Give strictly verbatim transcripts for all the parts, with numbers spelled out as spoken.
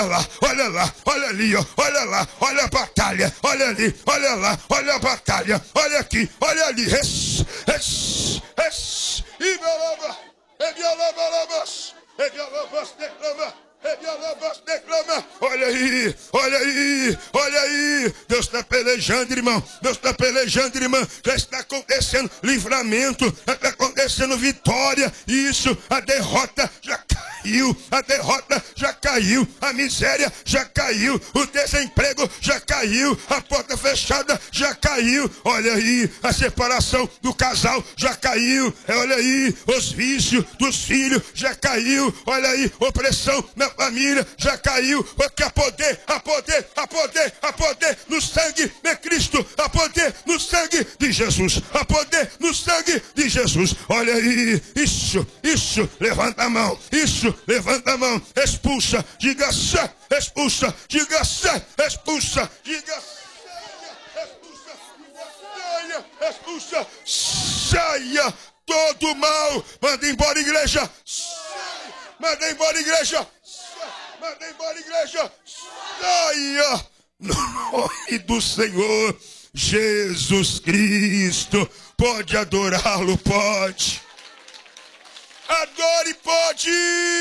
lá, olha lá, olha ali, ó, olha lá, olha a batalha, olha ali, olha lá, olha a batalha, olha aqui, olha ali, res, res, res, e balaba, e bialabalabas, e bialabas declama, e bialabas declama, olha aí, olha aí, olha aí, Deus está pelejando, irmão, Deus está pelejando, irmão, já está acontecendo livramento, já está acontecendo vitória, isso, a derrota já caiu, a derrota já caiu, a miséria já caiu, o desemprego já caiu, a porta fechada já caiu, olha aí, a separação do casal já caiu, olha aí, os vícios dos filhos já caiu, olha aí, opressão na família já caiu, porque há poder, há poder, há poder, há poder no sangue de Cristo, há poder no sangue de Jesus, há poder no sangue de Jesus, olha aí, isso, isso, levanta a mão, isso, levanta a mão, expulsa, diga sai, expulsa, diga sai, expulsa, diga saia, expulsa, saia, expulsa, saia, todo mal, manda embora igreja, saia, manda embora igreja, saia, manda embora igreja, saia, no nome do Senhor Jesus Cristo, pode adorá-lo, pode. Adore, pode!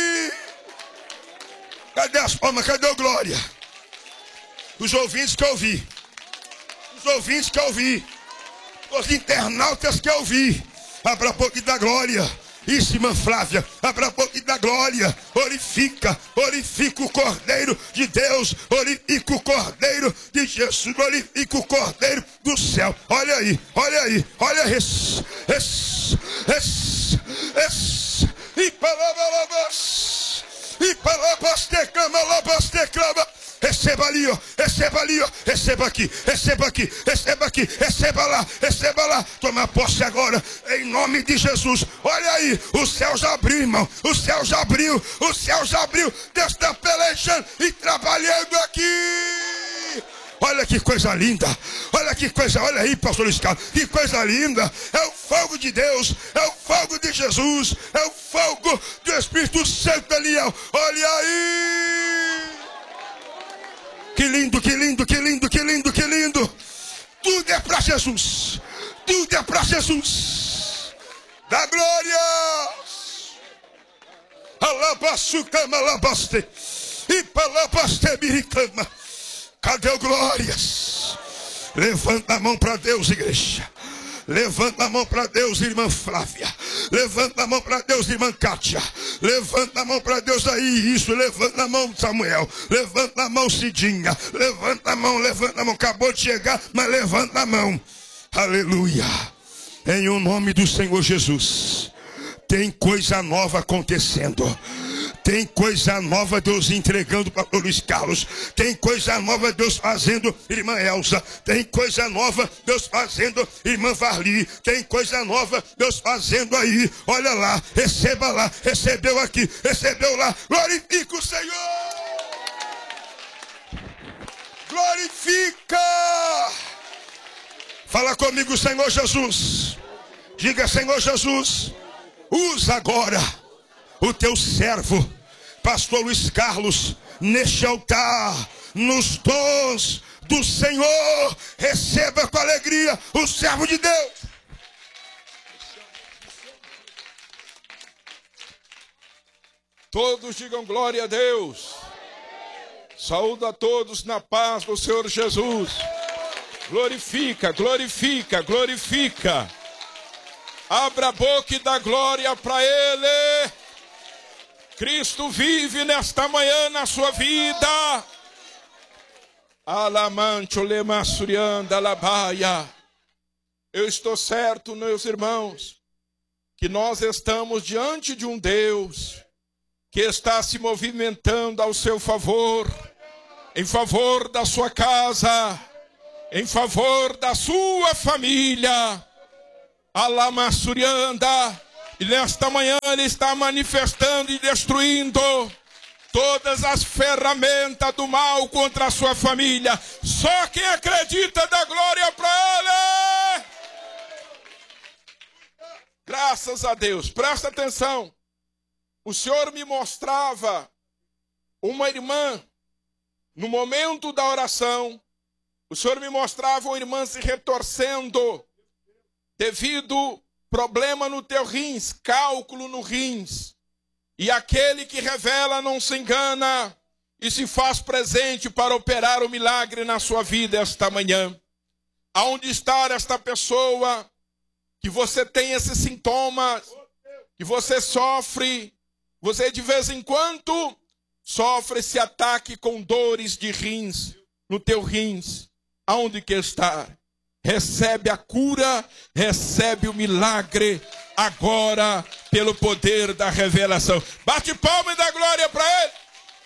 Cadê as palmas? Cadê a glória? Os ouvintes que eu vi. Os ouvintes que eu vi. Os internautas que eu vi. Abra a boca e dá glória. Isso, irmã Flávia. Abra a boca e dá glória. Glorifica. Glorifica o Cordeiro de Deus. Glorifica o Cordeiro de Jesus. Glorifica o Cordeiro do céu. Olha aí. Olha aí. Olha esse. Esse. Esse. Esse. E palavras, e palavras declama, palavras declama. Receba ali, ó, receba ali, ó, receba aqui, receba aqui, receba aqui, receba lá, receba lá. Toma posse agora, em nome de Jesus. Olha aí, o céu já abriu, irmão, o céu já abriu, o céu já abriu. Deus está pelejando e trabalhando aqui. Olha que coisa linda, olha que coisa, olha aí, pastor Luiz Carlos, que coisa linda, é o fogo de Deus, é o fogo de Jesus, é o fogo do Espírito Santo ali, ó. Olha aí, que lindo, que lindo, que lindo, que lindo, que lindo, tudo é para Jesus, tudo é para Jesus, da glória, alabaçucama, alabaste, e palabaste, biricama. Cadê o glórias? Levanta a mão para Deus, igreja. Levanta a mão para Deus, irmã Flávia. Levanta a mão para Deus, irmã Kátia. Levanta a mão para Deus aí, isso. Levanta a mão, Samuel. Levanta a mão, Cidinha. Levanta a mão, levanta a mão. Acabou de chegar, mas levanta a mão. Aleluia. Em o nome do Senhor Jesus. Tem coisa nova acontecendo. Tem coisa nova Deus entregando para o Luiz Carlos. Tem coisa nova Deus fazendo, irmã Elza. Tem coisa nova Deus fazendo, irmã Varli. Tem coisa nova Deus fazendo aí. Olha lá, receba lá, recebeu aqui, recebeu lá. Glorifica o Senhor. Glorifica. Fala comigo, Senhor Jesus. Diga, Senhor Jesus, usa agora o teu servo, pastor Luiz Carlos, neste altar, nos dons do Senhor. Receba com alegria o servo de Deus. Todos digam glória a Deus. Saúdo a todos na paz do Senhor Jesus. Glorifica, glorifica, glorifica. Abra a boca e dá glória para Ele. Cristo vive nesta manhã na sua vida. Alamancho lemassurianda alabaia. Eu estou certo, meus irmãos, que nós estamos diante de um Deus que está se movimentando ao seu favor, em favor da sua casa, em favor da sua família. Alamassurianda. E nesta manhã Ele está manifestando e destruindo todas as ferramentas do mal contra a sua família. Só quem acredita dá glória para Ele. Graças a Deus. Presta atenção. O Senhor me mostrava uma irmã no momento da oração, o Senhor me mostrava uma irmã se retorcendo devido problema no teu rins, cálculo no rins. E aquele que revela não se engana e se faz presente para operar o milagre na sua vida esta manhã. Aonde está esta pessoa que você tem esses sintomas, que você sofre, você de vez em quando sofre esse ataque com dores de rins, no teu rins. Aonde que está? Recebe a cura, recebe o milagre agora pelo poder da revelação. Bate palma e dá glória para ele.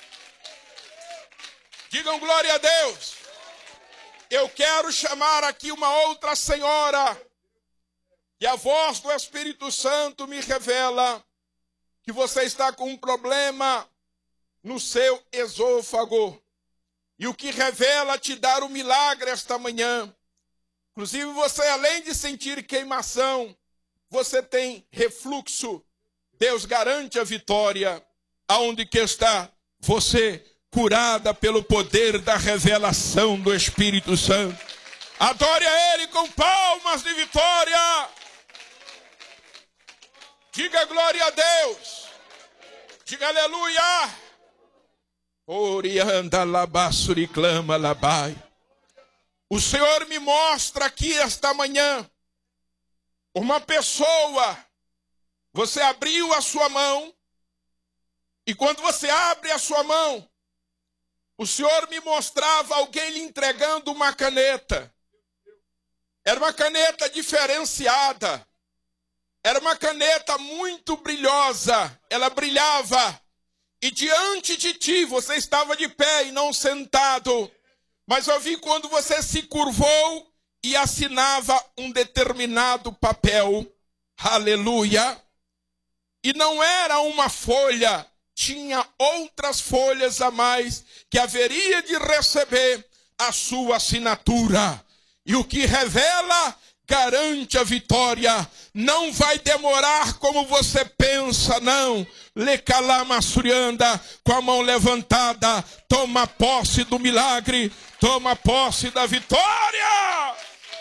Digam glória a Deus. Eu quero chamar aqui uma outra senhora, e a voz do Espírito Santo me revela que você está com um problema no seu esôfago. E o que revela te dar o milagre esta manhã. Inclusive você, além de sentir queimação, você tem refluxo. Deus garante a vitória. Aonde que está você, curada pelo poder da revelação do Espírito Santo. Adore a Ele com palmas de vitória. Diga glória a Deus. Diga aleluia. Orianda labassuri clama labai. O Senhor me mostra aqui esta manhã uma pessoa. Você abriu a sua mão, e quando você abre a sua mão, o Senhor me mostrava alguém lhe entregando uma caneta. Era uma caneta diferenciada. Era uma caneta muito brilhosa. Ela brilhava. E diante de ti, você estava de pé e não sentado. Mas eu vi quando você se curvou e assinava um determinado papel. Aleluia. E não era uma folha. Tinha outras folhas a mais que haveria de receber a sua assinatura. E o que revela, garante a vitória. Não vai demorar como você pensa, não. Lecalama surianda, com a mão levantada, toma posse do milagre, toma posse da vitória.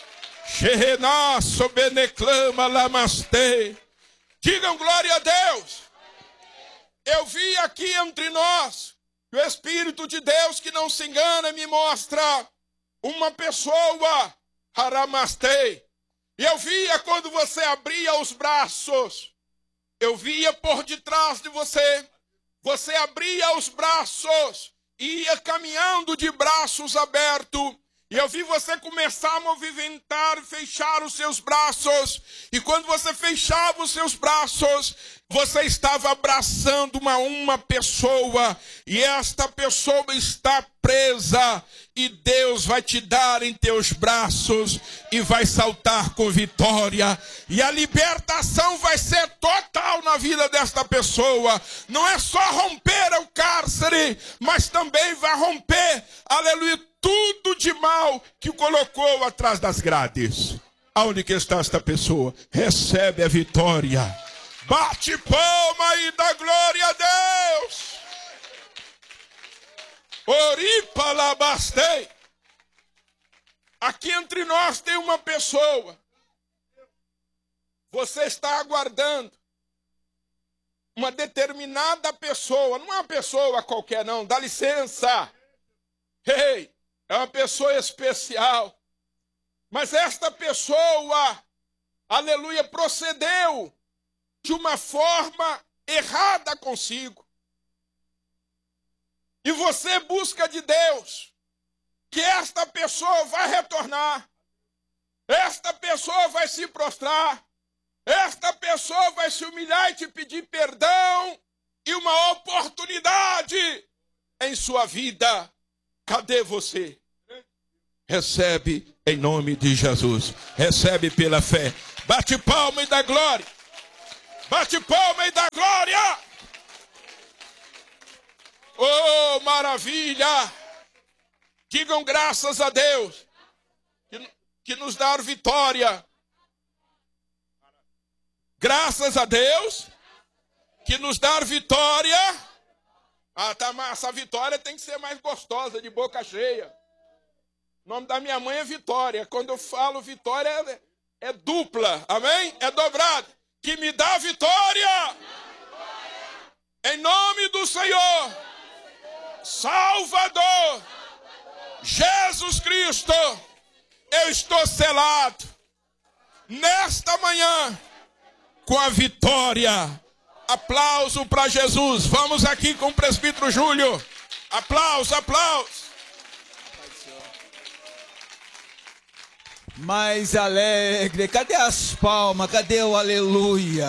Sherenasso beneclama lamaste. Digam glória a Deus. Eu vi aqui entre nós, o Espírito de Deus que não se engana me mostra uma pessoa, haramastei. E eu via quando você abria os braços, eu via por detrás de você, você abria os braços e ia caminhando de braços abertos. E eu vi você começar a movimentar e fechar os seus braços. E quando você fechava os seus braços, você estava abraçando uma, uma pessoa. E esta pessoa está presa. E Deus vai te dar em teus braços. E vai saltar com vitória. E a libertação vai ser total na vida desta pessoa. Não é só romper o cárcere, mas também vai romper, aleluia, tudo de mal que o colocou atrás das grades. Aonde que está esta pessoa? Recebe a vitória. Bate palma e dá glória a Deus. Oripalabastei. Aqui entre nós tem uma pessoa. Você está aguardando uma determinada pessoa. Não é uma pessoa qualquer não, dá licença. Ei! É uma pessoa especial. Mas esta pessoa, aleluia, procedeu de uma forma errada consigo. E você busca de Deus que esta pessoa vai retornar. Esta pessoa vai se prostrar. Esta pessoa vai se humilhar e te pedir perdão e uma oportunidade em sua vida. Cadê você? Recebe em nome de Jesus. Recebe pela fé. Bate palma e dá glória. Bate palma e dá glória. Oh, maravilha. Digam graças a Deus que, que nos dá vitória. Graças a Deus que nos dá vitória Ah, tá, mas essa Vitória tem que ser mais gostosa, de boca cheia. O nome da minha mãe é Vitória. Quando eu falo Vitória, é, é dupla, amém? É dobrado. Que me dá vitória. Em nome do Senhor. Salvador. Jesus Cristo. Eu estou selado nesta manhã com a vitória. Aplauso para Jesus. Vamos aqui com o presbítero Júlio. Aplauso, aplauso. Mais alegre. Cadê as palmas? Cadê o aleluia?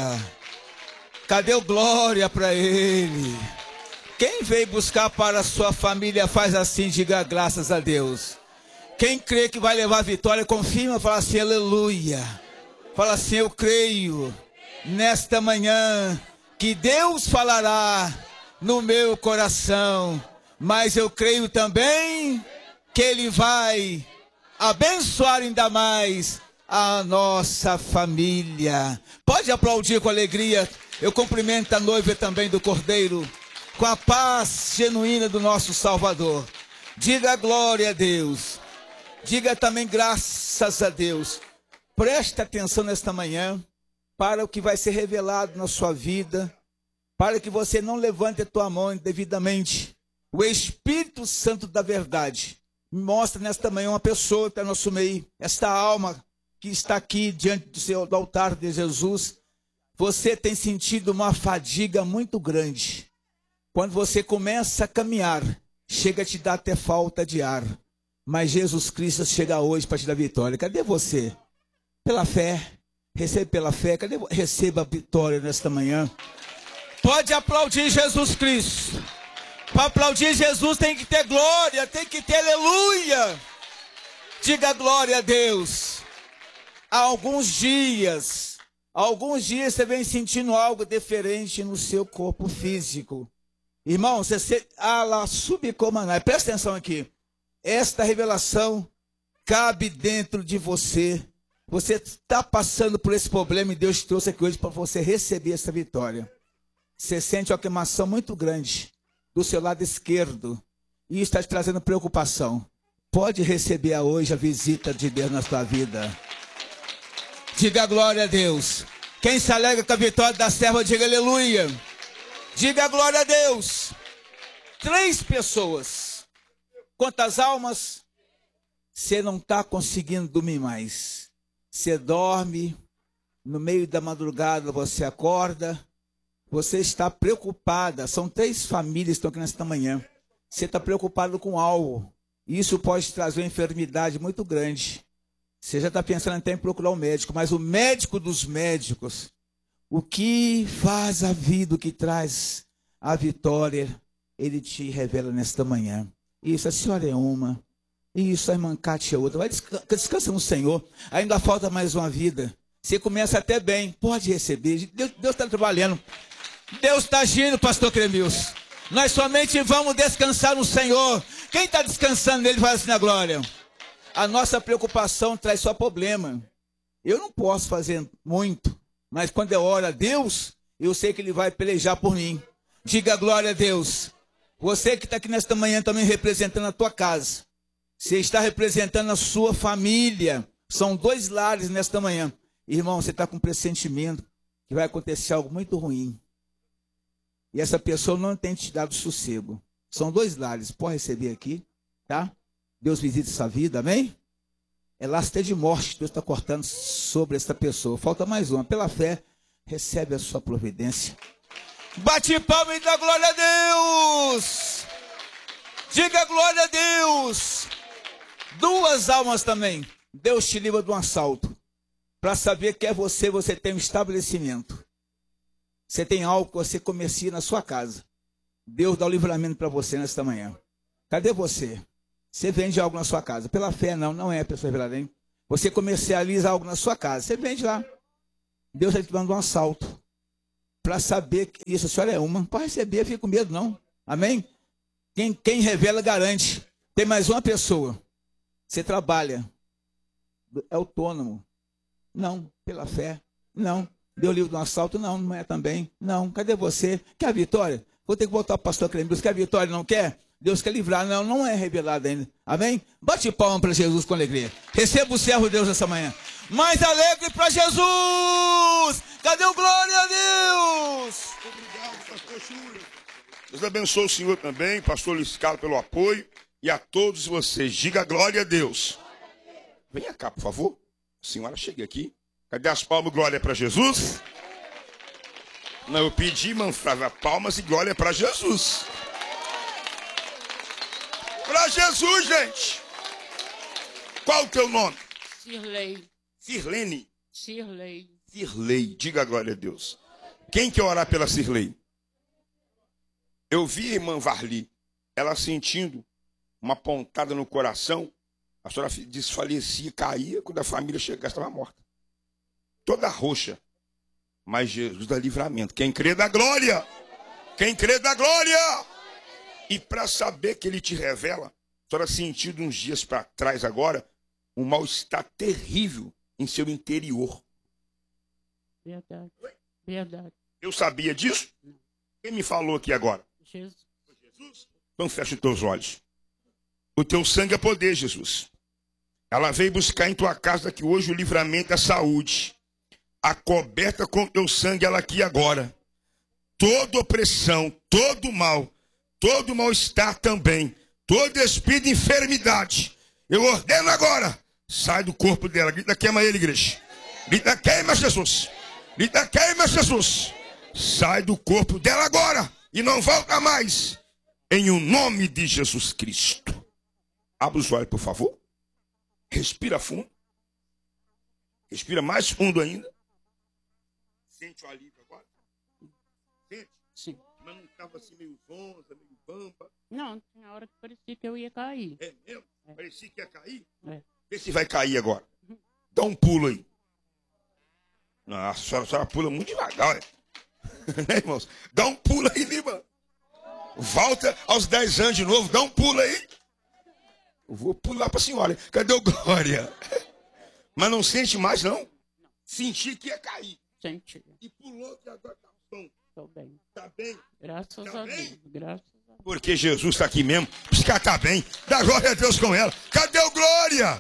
Cadê o glória para ele? Quem veio buscar para a sua família faz assim, diga graças a Deus. Quem crê que vai levar a vitória, confirma, fala assim, aleluia. Fala assim, eu creio nesta manhã que Deus falará no meu coração, mas eu creio também que Ele vai abençoar ainda mais a nossa família. Pode aplaudir com alegria. Eu cumprimento a noiva também do Cordeiro, com a paz genuína do nosso Salvador. Diga glória a Deus. Diga também graças a Deus. Preste atenção nesta manhã para o que vai ser revelado na sua vida, para que você não levante a tua mão indevidamente. O Espírito Santo da verdade me mostra nesta manhã uma pessoa que está no nosso meio, esta alma que está aqui diante do, seu, do altar de Jesus. Você tem sentido uma fadiga muito grande. Quando você começa a caminhar, chega a te dar até falta de ar. Mas Jesus Cristo chega hoje para te dar vitória. Cadê você? Pela fé. Receba pela fé. Cadê? Receba a vitória nesta manhã. Pode aplaudir Jesus Cristo. Para aplaudir Jesus tem que ter glória, tem que ter aleluia. Diga glória a Deus. Há alguns dias, há alguns dias você vem sentindo algo diferente no seu corpo físico. Irmão, você se... ah, lá, subcomanai. Presta atenção aqui. Esta revelação cabe dentro de você. Você está passando por esse problema e Deus trouxe aqui hoje para você receber essa vitória. Você sente uma queimação muito grande do seu lado esquerdo e está te trazendo preocupação. Pode receber hoje a visita de Deus na sua vida. Diga glória a Deus. Quem se alegra com a vitória da serva, diga aleluia. Diga glória a Deus. Três pessoas. Quantas almas? Você não está conseguindo dormir mais. Você dorme, no meio da madrugada você acorda, você está preocupada. São três famílias que estão aqui nesta manhã. Você está preocupado com algo. Isso pode trazer uma enfermidade muito grande. Você já está pensando até em procurar um médico, mas o médico dos médicos, o que faz a vida, o que traz a vitória, ele te revela nesta manhã. Isso, a senhora é uma. Isso, a irmã Cátia é outra. Vai descansa, descansa no Senhor. Ainda falta mais uma vida. Você começa até bem. Pode receber. Deus está trabalhando. Deus está agindo, pastor Cremilson. Nós somente vamos descansar no Senhor. Quem está descansando nele faz assim na glória. A nossa preocupação traz só problema. Eu não posso fazer muito. Mas quando eu oro a Deus, eu sei que Ele vai pelejar por mim. Diga glória a Deus. Você que está aqui nesta manhã também representando a tua casa. Você está representando a sua família. São dois lares nesta manhã. Irmão, você está com um pressentimento que vai acontecer algo muito ruim. E essa pessoa não tem te dado sossego. São dois lares. Pode receber aqui, tá? Deus visita essa vida, amém? É laço de morte que Deus está cortando sobre essa pessoa. Falta mais uma. Pela fé, recebe a sua providência. Bate palma e dá glória a Deus. Diga glória a Deus. Duas almas também. Deus te livra de um assalto. Para saber que é você, você tem um estabelecimento. Você tem algo que você comercia na sua casa. Deus dá o livramento para você nesta manhã. Cadê você? Você vende algo na sua casa. Pela fé, não, não é, pessoa revelada, hein? Você comercializa algo na sua casa. Você vende lá. Deus está te dando um assalto. Para saber que isso, a senhora é uma. Para receber, fica com medo, não. Amém? Quem, quem revela, garante. Tem mais uma pessoa. Você trabalha. É autônomo. Não. Pela fé. Não. Deu livro de um assalto? Não. Não é também. Não. Cadê você? Quer a vitória? Vou ter que botar o pastor Clemilson. Quer vitória? Não quer? Deus quer livrar. Não, não é revelado ainda. Amém? Bate palma para Jesus com alegria. Receba o servo de Deus essa manhã. Mais alegre para Jesus. Cadê o glória a Deus? Obrigado, pastor Júlio. Deus abençoe o senhor também, pastor Luiz Carlos, pelo apoio. E a todos vocês. Diga glória a Deus. Venha cá, por favor. Senhora, chegue aqui. Cadê as palmas? Glória para Jesus. Não, eu pedi, manfrava palmas e glória para Jesus. Para Jesus, gente. Qual o teu nome? Cirlei. Sirlene. Cirlei. Cirlei. Diga a glória a Deus. Quem quer orar pela Cirlei? Eu vi a irmã Varli, ela sentindo uma pontada no coração. A senhora desfalecia, caía, quando a família chegasse, estava morta. Toda roxa. Mas Jesus dá livramento. Quem crê dá glória. Quem crê dá glória. E para saber que ele te revela, a senhora sentiu de uns dias para trás agora, um mal-estar terrível em seu interior. Verdade. Verdade. Eu sabia disso? Quem me falou aqui agora? Jesus. Jesus? Então fecha os teus olhos. O teu sangue é poder, Jesus. Ela veio buscar em tua casa que hoje o livramento é saúde. A coberta com teu sangue ela aqui agora. Toda opressão, todo mal, todo mal-estar também, todo espírito de enfermidade, eu ordeno agora, sai do corpo dela. Grita, queima ele, igreja. Grita, queima Jesus. Grita, queima Jesus. Sai do corpo dela agora e não volta mais. Em o nome de Jesus Cristo. Abra os olhos, por favor. Respira fundo. Respira mais fundo ainda. Sente o alívio agora? Sente? Sim. Mas não estava assim meio zonza, meio bamba. Não, tinha hora que parecia que eu ia cair. É mesmo? É. Parecia que ia cair? É. Vê se vai cair agora. Dá um pulo aí. Nossa, a senhora, a senhora pula muito devagar, né, irmãos? Dá um pulo aí, Lima. Volta aos dez anos de novo, dá um pulo aí. Eu vou pular para a senhora. Cadê o glória? Mas não sente mais, não? Senti que ia cair. Senti. E pulou que agora tá bom. Tô bem. Tá bem? Graças Tá a bem? Deus. Graças a Deus. Porque Jesus está aqui mesmo. Precisa tá bem. Dá glória a Deus com ela. Cadê o glória?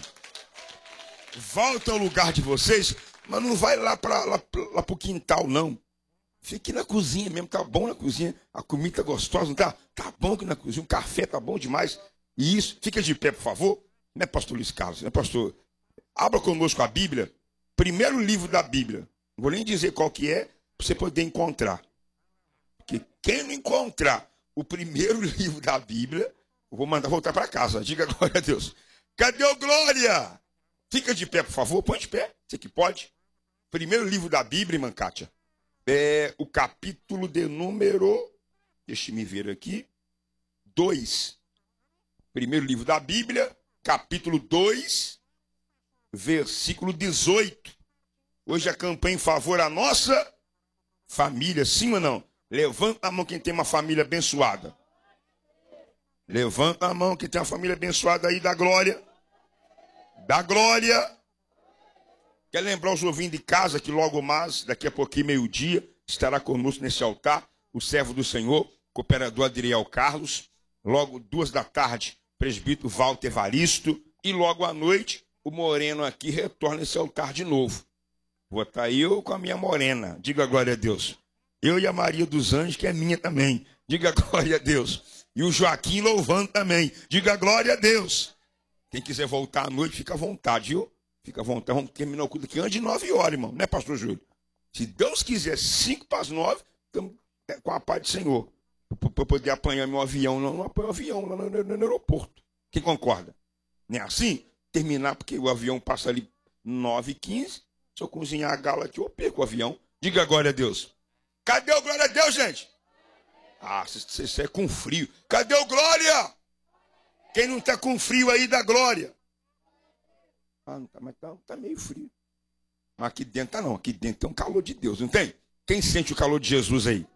Volta ao lugar de vocês, mas não vai lá para lá, lá pro quintal, não. Fique na cozinha mesmo, tá bom na cozinha. A comida tá gostosa, não tá? Tá bom aqui na cozinha, o café tá bom demais. E isso, fica de pé, por favor. Não é pastor Luiz Carlos, não é pastor. Abra conosco a Bíblia. Primeiro livro da Bíblia. Não vou nem dizer qual que é, para você poder encontrar. Porque quem não encontrar o primeiro livro da Bíblia, eu vou mandar voltar para casa. Diga glória a Deus. Cadê o glória? Fica de pé, por favor. Põe de pé, você que pode. Primeiro livro da Bíblia, irmã Kátia. É o capítulo de número, deixa eu me ver aqui, dois. Primeiro livro da Bíblia, capítulo dois, versículo dezoito. Hoje a campanha em favor à nossa família, sim ou não? Levanta a mão quem tem uma família abençoada. Levanta a mão quem tem uma família abençoada aí, da glória. Da glória. Quer lembrar os ouvintes de casa que logo mais, daqui a pouquinho, meio-dia, estará conosco nesse altar o servo do Senhor, cooperador Adriel Carlos. Logo, duas da tarde, presbítero Walter Evaristo. E logo à noite, o moreno aqui retorna esse altar de novo. Vou estar eu com a minha morena. Diga glória a Deus. Eu e a Maria dos Anjos, que é minha também. Diga glória a Deus. E o Joaquim louvando também. Diga glória a Deus. Quem quiser voltar à noite, fica à vontade, viu? Fica à vontade. Vamos terminar o culto aqui antes de nove horas, irmão. Né, pastor Júlio? Se Deus quiser, cinco para as nove, estamos com a paz do Senhor. Para poder apanhar meu avião. Não, não apanho o avião lá no, no, no aeroporto. Quem concorda? Não é assim? Terminar, porque o avião passa ali nove e quinze. Se eu cozinhar a gala aqui, eu perco o avião. Diga glória a Deus. Cadê o glória a Deus, gente? Ah, você é com frio. Cadê o glória? Quem não está com frio aí, dá glória. Ah, não tá, mas tá, tá meio frio. Mas aqui dentro tá não. Aqui dentro tem um calor de Deus, não tem? Quem sente o calor de Jesus aí?